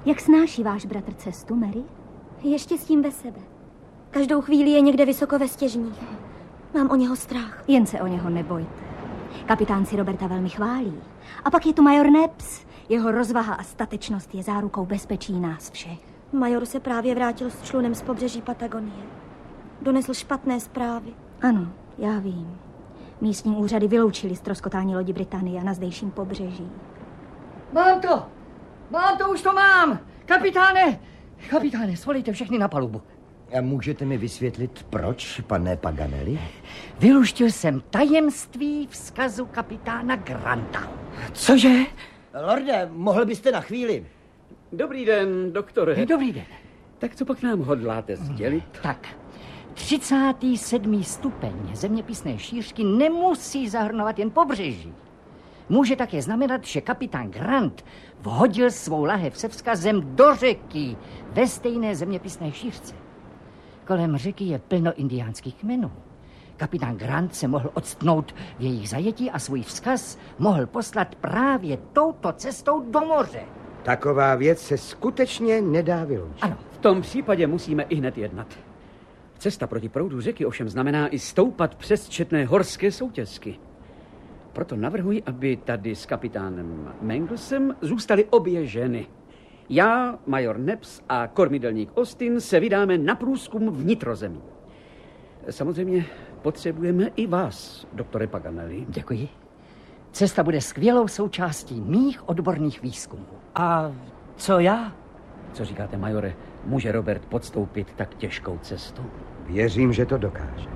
Jak snáší váš bratr cestu, Mary? Ještě s tím ve sebe. Každou chvíli je někde vysoko ve stěžních. Mám o něho strach. Jen se o něho nebojte. Kapitán si Roberta velmi chválí. A pak je tu major Nepps. Jeho rozvaha a statečnost je zárukou bezpečí nás všech. Major se právě vrátil s člunem z pobřeží Patagonie. Donesl špatné zprávy. Ano, já vím. Místní úřady vyloučili ztroskotání lodi Britannia na zdejším pobřeží. Mám to, už to mám! Kapitáne, svolejte všechny na palubu. A můžete mi vysvětlit, proč, pane Paganelli? Vyluštil jsem tajemství vzkazu kapitána Granta. Cože? Lorde, mohl byste na chvíli? Dobrý den, doktore. Dobrý den. Tak co pak nám hodláte sdělit? Tak, 37. stupeň zeměpisné šířky nemusí zahrnovat jen pobřeží. Může také znamenat, že kapitán Grant vhodil svou lahev se vzkazem do řeky ve stejné zeměpisné šířce. Kolem řeky je plno indiánských kmenů. Kapitán Grant se mohl odstnout v jejich zajetí a svůj vzkaz mohl poslat právě touto cestou do moře. Taková věc se skutečně nedá vyloučit. Ano. V tom případě musíme ihned jednat. Cesta proti proudu řeky ovšem znamená i stoupat přes četné horské soutězky. Proto navrhuji, aby tady s kapitánem Manglesem zůstaly obě ženy. Já, major Nepps a kormidelník Austin se vydáme na průzkum vnitrozemí. Samozřejmě potřebujeme i vás, doktore Paganelli. Děkuji. Cesta bude skvělou součástí mých odborných výzkumů. A co já? Co říkáte, majore? Může Robert podstoupit tak těžkou cestu? Věřím, že to dokáže.